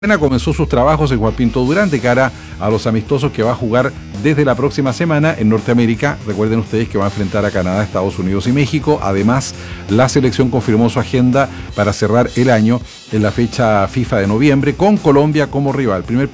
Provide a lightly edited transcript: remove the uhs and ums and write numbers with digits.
Comenzó sus trabajos en Juan Pinto Durán de cara a los amistosos que va a jugar desde la próxima semana en Norteamérica. Recuerden ustedes que va a enfrentar a Canadá, Estados Unidos y México. Además, la selección confirmó su agenda para cerrar el año en la fecha FIFA de noviembre con Colombia como rival.